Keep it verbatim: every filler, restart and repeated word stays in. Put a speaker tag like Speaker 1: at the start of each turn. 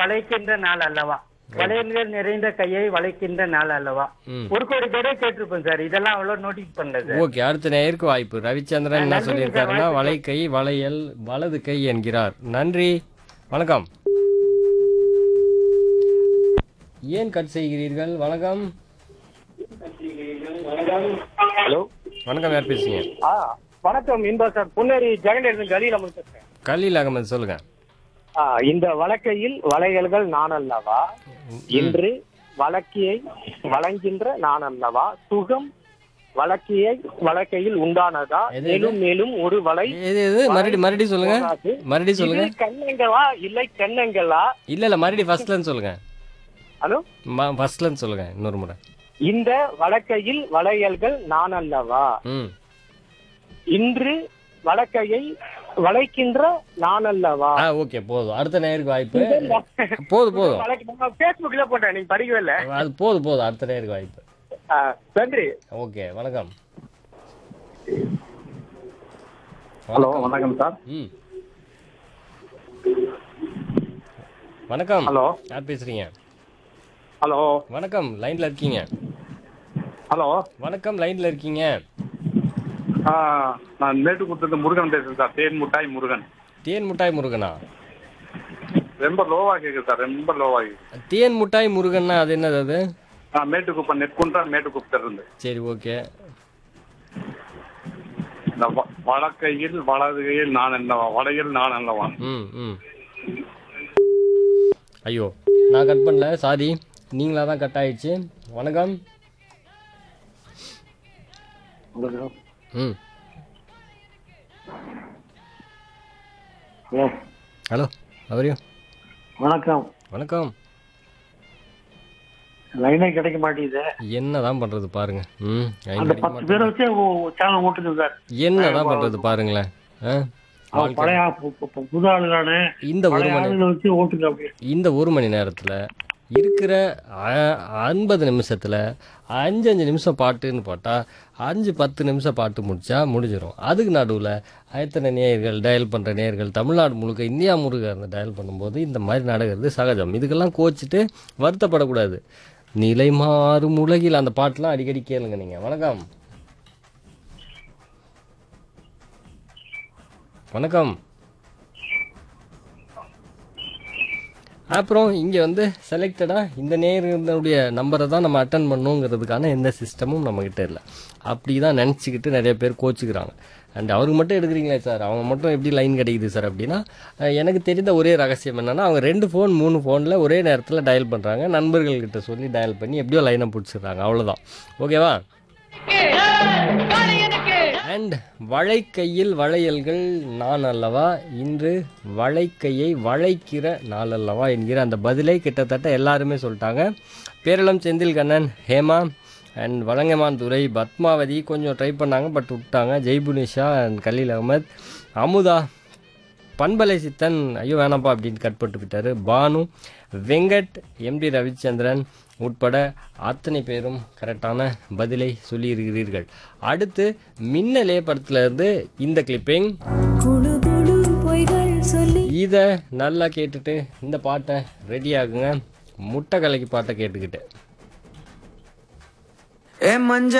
Speaker 1: வளைக்கின்ற நாள் அல்லவா, வளையல்கள் நிறைந்த கையை வளைக்கின்ற நாள் அல்லவா.
Speaker 2: ம்.
Speaker 1: ஒரு கோடி பேரே கேட்டிருப்போம் சார், இதெல்லாம் அவ்வளவு நோட்டீஸ் பண்ணல சார்.
Speaker 2: ஓகே, அடுத்த நேயருக்கு வாய்ப்பு. ரவிச்சந்திரன் என்ன
Speaker 1: நன்றி
Speaker 2: சொல்லியிருக்காருன்னா
Speaker 1: சார்,
Speaker 2: வலை கை வளையல் வலது கை என்கிறார். நன்றி, வணக்கம். ஏன் கட் செய்கிறீர்கள்? வணக்கம்.
Speaker 1: ஹலோ
Speaker 2: வணக்கம், யார் பேசுறீங்க?
Speaker 1: ஆ வணக்கம் இன்பா சார், பொன்னேரி ஜெகன் கலியில் அமர்ந்திருக்கேன்.
Speaker 2: கலீல் அகமது, சொல்லுங்க.
Speaker 1: ஆ, இந்த வழக்கையில் வளையல்கள் நான் அல்லவா, இன்று வழக்கியை வழங்குகின்ற நான் அல்லவா, சுகம் வழக்கியை வழக்கையில் உண்டானதா,
Speaker 2: எது, எது?
Speaker 1: மேலும் மேலும் ஒரு வலை
Speaker 2: எது எது மறுபடி மறுபடி சொல்லுங்க,
Speaker 1: போகாது.
Speaker 2: மறுபடி சொல்லுங்க.
Speaker 1: இது கண்ணங்களா இல்லை கண்ணங்களா?
Speaker 2: இல்ல இல்ல மறுபடி ஃபர்ஸ்ட்ல சொல்லுங்க.
Speaker 1: ஹலோ,
Speaker 2: ஃபர்ஸ்ட்ல சொல்லுங்க இன்னொரு முறை.
Speaker 1: இந்த வழக்கையில் வளையல்கள் நான் அல்லவா,
Speaker 2: ம்
Speaker 1: இன்று வழக்கையை வளைக்கின்ற நான் அல்லவா.
Speaker 2: ஆ ஓகே, போதும். அடுத்த நேருக்கு வாய்ப்பு. போதும் போதும்,
Speaker 1: பேஸ்புக்ல போட்டேன், நீங்க படிக்கவே இல்ல.
Speaker 2: அது போதும் போதும். அடுத்த நேருக்கு வாய்ப்பு.
Speaker 1: ஆ, நன்றி.
Speaker 2: ஓகே, வணக்கம்.
Speaker 3: ஹலோ, வணக்கம் சார்.
Speaker 2: ம் வணக்கம்.
Speaker 3: ஹலோ.
Speaker 2: யார் பேசுறீங்க?
Speaker 3: ஹலோ.
Speaker 2: வணக்கம், லைன்ல இருக்கீங்க.
Speaker 3: ஹலோ.
Speaker 2: வணக்கம், லைன்ல இருக்கீங்க.
Speaker 3: ஆ, நான் மேட்டுக்குளத்துல முருகன் பேசுறேன் சார். தேன் முட்டாய் முருகன்.
Speaker 2: தேன் முட்டாய் முருகனா?
Speaker 3: ரொம்ப லோவா கேக்குது சார், ரொம்ப லோவா கேக்குது.
Speaker 2: தேன் முட்டாய் முருகன்னா அது என்னது அது?
Speaker 3: ஆ, மேட்டுக்குப்பம் நெற்குன்றா மேட்டுக்குப்பத்துல இருந்து.
Speaker 2: சரி, ஓகே.
Speaker 3: இந்த வ- வழக்கையில் வலதுகையில் நான் என்னவா, வலையில் நான் அல்லவா.
Speaker 2: ம் ம் ஐயோ, நான் கட் பண்ணல, சாரி. நீங்களா தான் கட் ஆயிடுச்சு. வணக்கம். ம் ஹலோ, அவரையும்
Speaker 4: வணக்கம்.
Speaker 2: வணக்கம்.
Speaker 4: லைனே கிடைக்க மாட்டேங்குது.
Speaker 2: என்னதான் பண்றது பாருங்க. ம் line
Speaker 4: அந்த
Speaker 2: கிடைக்க
Speaker 4: பத்து பேரை வச்சு சேனல் ஓட்டுங்க சார்.
Speaker 2: மாட்டேங்குது. என்னதான் பண்றது பாருங்களேன். ஆ?
Speaker 4: அவன்
Speaker 2: வாழ்க்கை.
Speaker 4: பழைய ஆ- பு- பு- புது ஆளுதானே,
Speaker 2: இந்த ஒரு
Speaker 4: பழைய
Speaker 2: மணி
Speaker 4: ஆளுகளை வச்சு ஓட்டுங்க அப்படியே.
Speaker 2: இந்த ஒரு மணி நேரத்தில் இருக்கிற ஐம்பது நிமிஷத்தில் அஞ்சு அஞ்சு நிமிஷம் பாட்டுன்னு போட்டால் அஞ்சு பத்து நிமிஷம் பாட்டு முடிச்சா முடிஞ்சிடும். அதுக்கு நடுவில் எத்தனை நேயர்கள் டயல் பண்ணுற நேயர்கள் தமிழ்நாடு முழுக்க இந்தியா முழுக்க இருந்து டயல் பண்ணும்போது இந்த மாதிரி நடக்கிறது சகஜம். இதுக்கெல்லாம் கோச்சிட்டு வருத்தப்படக்கூடாது. நிலை மாறும் உலகில் அந்த பாட்டெலாம் அடிக்கடி கேளுங்க நீங்கள். வணக்கம். வணக்கம். அப்புறம் இங்கே வந்து செலக்டடாக இந்த நேருடைய நம்பரை தான் நம்ம அட்டன் பண்ணுங்கிறதுக்கான எந்த சிஸ்டமும் நம்மக்கிட்ட இல்லை. அப்படி தான் நினச்சிக்கிட்டு நிறைய பேர் கோச்சிக்கிறாங்க. அண்ட் அவருக்கு மட்டும் எடுக்கிறீங்களே சார், அவங்க மட்டும் எப்படி லைன் கிடைக்குது சார் அப்படின்னா, அஹ், எனக்கு தெரிந்த ஒரே ரகசியம் என்னென்னா, அவங்க ரெண்டு ஃபோன் மூணு ஃபோனில் ஒரே நேரத்தில் டயல் பண்ணுறாங்க. நண்பர்கள்கிட்ட சொல்லி டயல் பண்ணி எப்படியோ லைனை பிடிச்சிடுறாங்க. அவ்வளோதான். ஓகேவா? அண்ட் வளைக்கையில் வளையல்கள் நான் அல்லவா, இன்று வளைக்கையை வளைக்கிற நாள் அல்லவா என்கிற அந்த பதிலை கிட்டத்தட்ட எல்லாருமே சொல்லிட்டாங்க. பேரளம் செந்தில் கண்ணன், ஹேமா அண்ட் வலங்கமான் துரை, பத்மாவதி கொஞ்சம் ட்ரை பண்ணாங்க பட் விட்டாங்க. ஜெய்புனிஷா அண்ட் கலீல் அகமது, அமுதா, பண்பலை சித்தன் ஐயோ வேணாப்பா அப்படின்னு கட் போட்டு விட்டார். பானு, வெங்கட், எம்டி ரவிச்சந்திரன் உட்பட அத்தனை பேரும் கரெக்டான பதிலை சொல்லியிருக்கிறீர்கள். அடுத்து மின்னலே படத்துலேருந்து இந்த கிளிப்பிங், இதை நல்லா கேட்டுட்டு இந்த பாட்டை ரெடி ஆகுங்க. முட்டை கலக்கி பாட்டை கேட்டுக்கிட்டு
Speaker 5: ஏ மஞ்ச